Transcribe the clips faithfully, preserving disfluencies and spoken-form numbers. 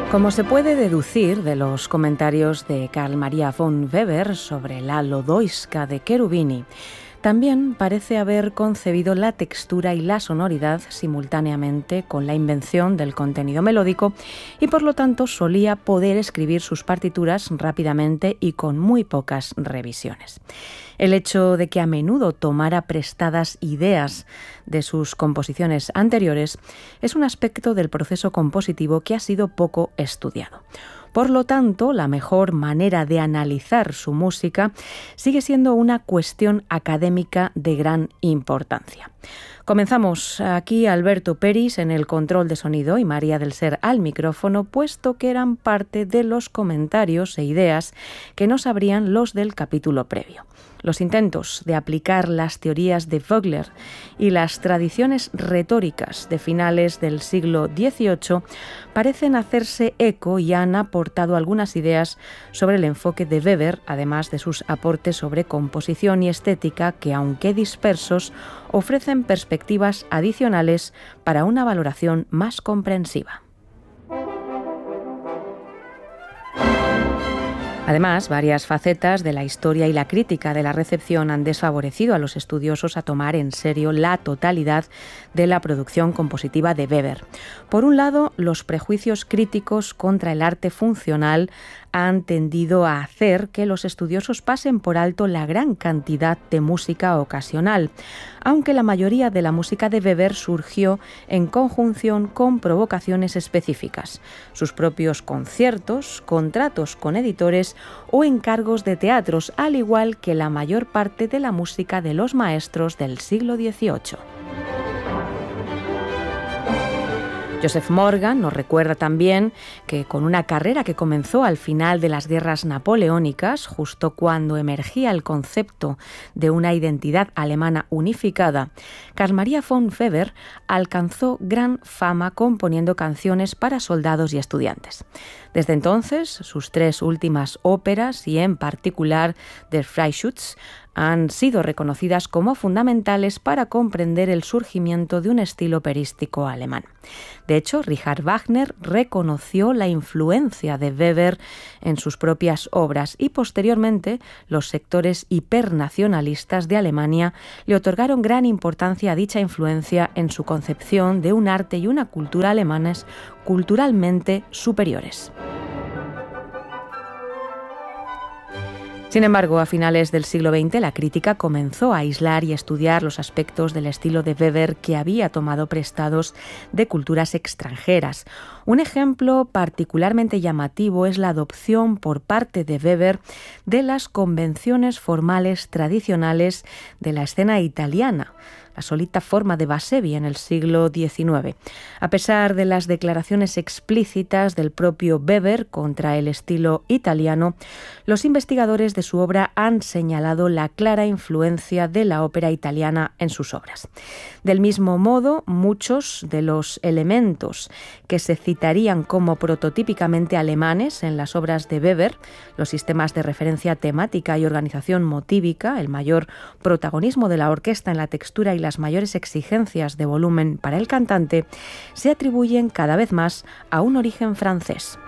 Como se puede deducir de los comentarios de Carl Maria von Weber sobre la Lodoiska de Cherubini, también parece haber concebido la textura y la sonoridad simultáneamente con la invención del contenido melódico y por lo tanto solía poder escribir sus partituras rápidamente y con muy pocas revisiones. El hecho de que a menudo tomara prestadas ideas de sus composiciones anteriores es un aspecto del proceso compositivo que ha sido poco estudiado. Por lo tanto, la mejor manera de analizar su música sigue siendo una cuestión académica de gran importancia. Comenzamos aquí Alberto Peris en el control de sonido y María del Ser al micrófono, puesto que eran parte de los comentarios e ideas que nos abrían los del capítulo previo. Los intentos de aplicar las teorías de Vogler y las tradiciones retóricas de finales del siglo dieciocho parecen hacerse eco y han aportado algunas ideas sobre el enfoque de Weber, además de sus aportes sobre composición y estética que, aunque dispersos, ofrecen perspectivas adicionales para una valoración más comprensiva. Además, varias facetas de la historia y la crítica de la recepción han desfavorecido a los estudiosos a tomar en serio la totalidad de la producción compositiva de Weber. Por un lado, los prejuicios críticos contra el arte funcional han tendido a hacer que los estudiosos pasen por alto la gran cantidad de música ocasional, aunque la mayoría de la música de Weber surgió en conjunción con provocaciones específicas, sus propios conciertos, contratos con editores o encargos de teatros, al igual que la mayor parte de la música de los maestros del siglo dieciocho. Joseph Morgan nos recuerda también que con una carrera que comenzó al final de las guerras napoleónicas, justo cuando emergía el concepto de una identidad alemana unificada, Carl Maria von Weber alcanzó gran fama componiendo canciones para soldados y estudiantes. Desde entonces, sus tres últimas óperas y en particular Der Freischütz han sido reconocidas como fundamentales para comprender el surgimiento de un estilo operístico alemán. De hecho, Richard Wagner reconoció la influencia de Weber en sus propias obras y posteriormente los sectores hipernacionalistas de Alemania le otorgaron gran importancia a dicha influencia en su concepción de un arte y una cultura alemanes culturalmente superiores. Sin embargo, a finales del siglo veinte, la crítica comenzó a aislar y estudiar los aspectos del estilo de Weber que había tomado prestados de culturas extranjeras. Un ejemplo particularmente llamativo es la adopción por parte de Weber de las convenciones formales tradicionales de la escena italiana, la solita forma de Basevi en el siglo diecinueve. A pesar de las declaraciones explícitas del propio Weber contra el estilo italiano, los investigadores de su obra han señalado la clara influencia de la ópera italiana en sus obras. Del mismo modo, muchos de los elementos que se citarían como prototípicamente alemanes en las obras de Weber, los sistemas de referencia temática y organización motívica, el mayor protagonismo de la orquesta en la textura y la las mayores exigencias de volumen para el cantante, se atribuyen cada vez más a un origen francés.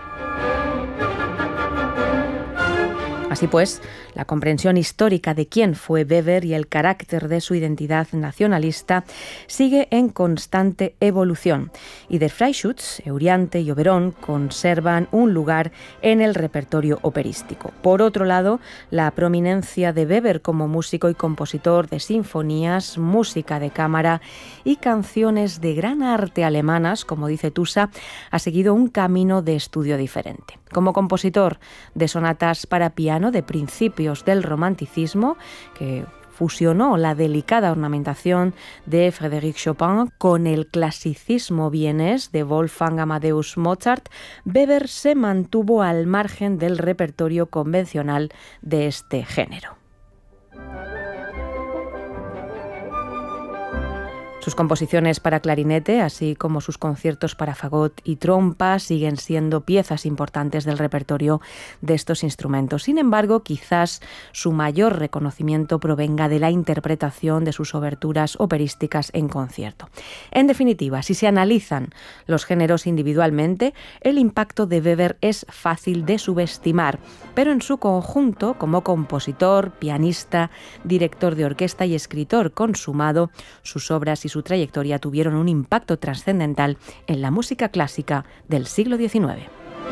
Así pues, la comprensión histórica de quién fue Weber y el carácter de su identidad nacionalista sigue en constante evolución, y Der Freischütz, Euryante y Oberon conservan un lugar en el repertorio operístico. Por otro lado, la prominencia de Weber como músico y compositor de sinfonías, música de cámara y canciones de gran arte alemanas, como dice Tusa, ha seguido un camino de estudio diferente. Como compositor de sonatas para piano de principios del romanticismo, que fusionó la delicada ornamentación de Frédéric Chopin con el clasicismo vienés de Wolfgang Amadeus Mozart, Weber se mantuvo al margen del repertorio convencional de este género. Sus composiciones para clarinete, así como sus conciertos para fagot y trompa, siguen siendo piezas importantes del repertorio de estos instrumentos. Sin embargo, quizás su mayor reconocimiento provenga de la interpretación de sus oberturas operísticas en concierto. En definitiva, si se analizan los géneros individualmente, el impacto de Weber es fácil de subestimar, pero en su conjunto, como compositor, pianista, director de orquesta y escritor consumado, sus obras y su trayectoria tuvieron un impacto trascendental en la música clásica del siglo diecinueve.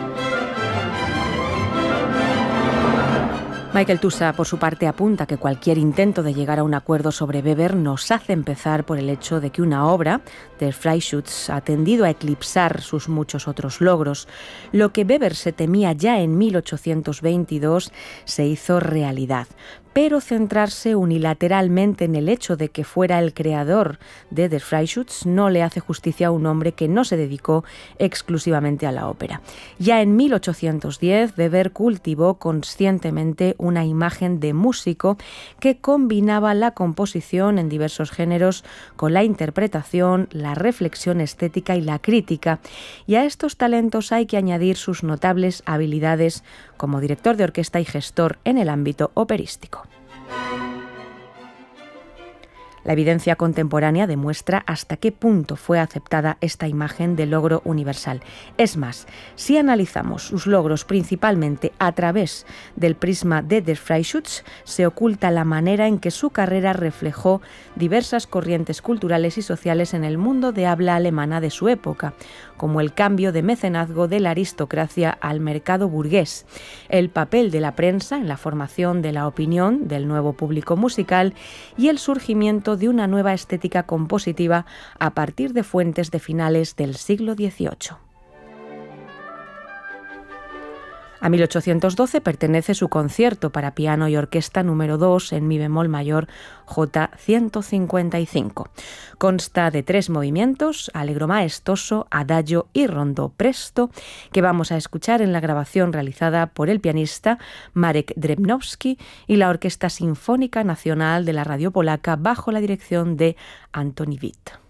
Michael Tusa, por su parte, apunta que cualquier intento de llegar a un acuerdo sobre Weber nos hace empezar por el hecho de que una obra, Der Freischütz, ha tendido a eclipsar sus muchos otros logros. Lo que Weber se temía ya en mil ochocientos veintidós se hizo realidad. Pero centrarse unilateralmente en el hecho de que fuera el creador de Der Freischütz no le hace justicia a un hombre que no se dedicó exclusivamente a la ópera. Ya en mil ochocientos diez, Weber cultivó conscientemente una imagen de músico que combinaba la composición en diversos géneros con la interpretación, la reflexión estética y la crítica. Y a estos talentos hay que añadir sus notables habilidades como director de orquesta y gestor en el ámbito operístico. La evidencia contemporánea demuestra hasta qué punto fue aceptada esta imagen de logro universal. Es más, si analizamos sus logros principalmente a través del prisma de Der Freischütz, se oculta la manera en que su carrera reflejó diversas corrientes culturales y sociales en el mundo de habla alemana de su época, como el cambio de mecenazgo de la aristocracia al mercado burgués, el papel de la prensa en la formación de la opinión del nuevo público musical y el surgimiento de una nueva estética compositiva a partir de fuentes de finales del siglo dieciocho. A mil ochocientos doce pertenece su concierto para piano y orquesta número dos en mi bemol mayor J ciento cincuenta y cinco. Consta de tres movimientos, allegro maestoso, adagio y rondo presto, que vamos a escuchar en la grabación realizada por el pianista Marek Dremnowski y la Orquesta Sinfónica Nacional de la Radio Polaca bajo la dirección de Antoni Witt.